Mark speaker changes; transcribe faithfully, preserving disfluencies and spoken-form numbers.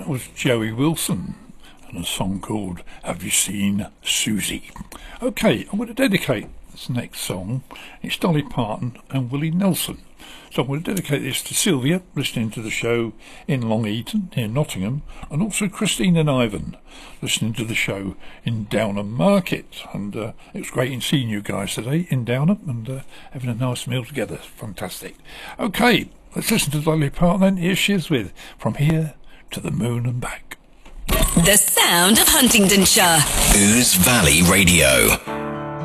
Speaker 1: that was Joey Wilson and a song called Have You Seen Susie? Okay, I'm going to dedicate this next song. It's Dolly Parton and Willie Nelson. So I'm going to dedicate this to Sylvia, listening to the show in Long Eaton, in Nottingham, and also Christine and Ivan, listening to the show in Downham Market. And uh, it was great in seeing you guys today in Downham and uh, having a nice meal together. Fantastic. Okay, let's listen to Dolly Parton then. Here she is with From Here to the Moon and Back.
Speaker 2: The sound of Huntingdonshire.
Speaker 3: Ouse Valley Radio.